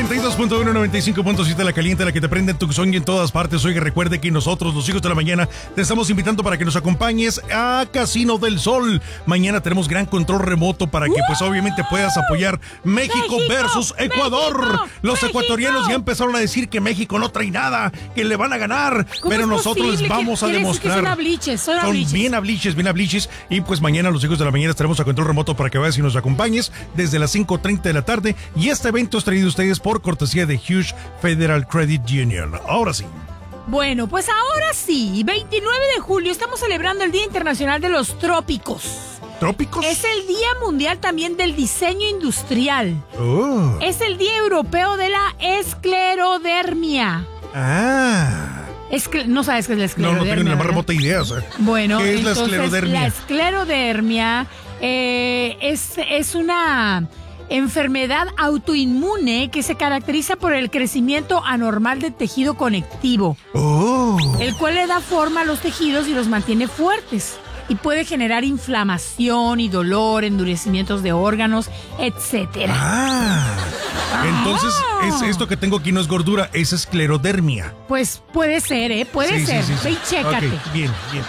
92.1, 95.7, la caliente, la que te prende en Tucson y en todas partes. Oiga, recuerde que nosotros, los hijos de la mañana, te estamos invitando para que nos acompañes a Casino del Sol. Mañana tenemos gran control remoto para que, pues, obviamente puedas apoyar México versus Ecuador. Los ecuatorianos ya empezaron a decir que México no trae nada, que le van a ganar, pero nosotros les vamos a demostrar. Son bien abliches. Y pues mañana los hijos de la mañana estaremos a control remoto para que vayas y nos acompañes desde las 5:30 de la tarde. Y este evento es traído a ustedes por cortesía de Hughes Federal Credit Union. Ahora sí. Bueno, pues ahora sí, 29 de julio estamos celebrando el Día Internacional de los Trópicos. ¿Trópicos? Es el Día Mundial también del Diseño Industrial. Oh. Es el Día Europeo de la Esclerodermia. No sabes qué es la esclerodermia. No tengo ni la más remota idea. O sea, bueno, ¿qué es entonces, la esclerodermia? La esclerodermia es una enfermedad autoinmune que se caracteriza por el crecimiento anormal del tejido conectivo, el cual le da forma a los tejidos y los mantiene fuertes. Y puede generar inflamación y dolor, endurecimientos de órganos, etcétera. Entonces, esto que tengo aquí no es gordura, es esclerodermia. Pues puede ser, puede ser. Sí. Ve y chécate. Okay, bien.